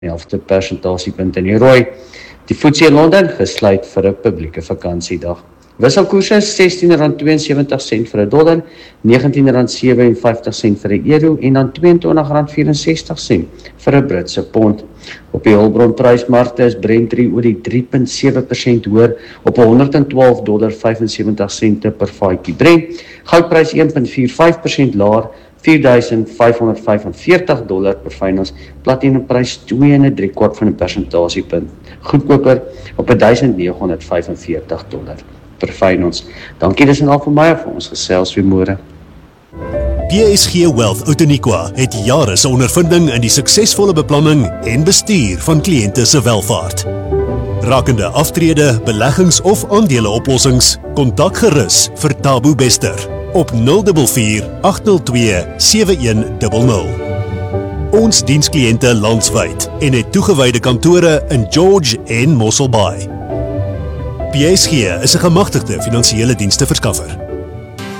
helfte persentasiepunt in die rooi. Die FTSE in Londen gesluit vir 'n publieke vakansiedag. Wisselkoerse R16.72 vir 'n dollar, R19.57 vir 'n euro en dan R22.64 vir 'n Britse pond. Op die hulpbronprysmarkte is Brent olie 3,7% hoër op $112.75 per vatjie Brent. Goudprys 1,45% laer, $4,545 per fyn ons. Platinumprys 2,75% goedkoper op $1,945 per fyn ons. Dankie, dis en al vir my, vir ons gesels weer môre. PSG Wealth Outeniqua het jare se ondervinding in die suksesvolle beplanning en bestuur van kliënte se welvaart. Rakende aftrede, beleggings of aandeleoplossings, kontak gerus vir Thabo Bester op 044 802 7100. Ons diens kliënte landwyd en het toegewyde kantore in George en Mossel Bay. PSG is 'n gemagtigde finansiële diensteverskaffer.